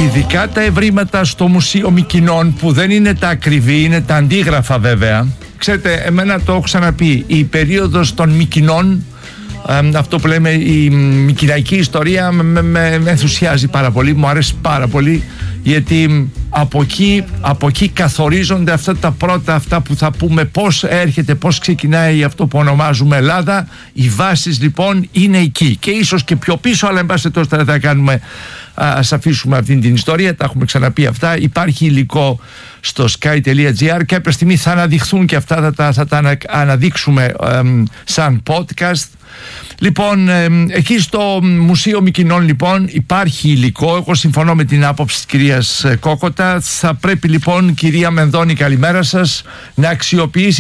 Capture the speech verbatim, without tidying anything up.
ειδικά τα ευρήματα στο Μουσείο Μυκηνών, που δεν είναι τα ακριβή, είναι τα αντίγραφα βέβαια. Ξέρετε, εμένα το έχω ξαναπεί, η περίοδος των Μυκηνών, αυτό που λέμε η μυκηναϊκή ιστορία, με, με, με ενθουσιάζει πάρα πολύ, μου αρέσει πάρα πολύ, γιατί από εκεί, από εκεί καθορίζονται αυτά τα πρώτα, αυτά που θα πούμε, πώς έρχεται, πώς ξεκινάει αυτό που ονομάζουμε Ελλάδα. Οι βάσεις λοιπόν είναι εκεί και ίσως και πιο πίσω, αλλά εν πάση τόσο θα κάνουμε, ας αφήσουμε αυτή την ιστορία, τα έχουμε ξαναπεί αυτά. Υπάρχει υλικό στο sky τελεία gr και κάποια στιγμή θα αναδειχθούν και αυτά, θα τα, θα τα αναδείξουμε ε, σαν podcast. Λοιπόν, ε, εκεί στο Μουσείο Μυκηνών λοιπόν υπάρχει υλικό. Εγώ συμφωνώ με την άποψη της κυρίας Κόκοτα. Θα πρέπει λοιπόν, κυρία Μενδώνη, καλημέρα σας, να αξιοποιήσει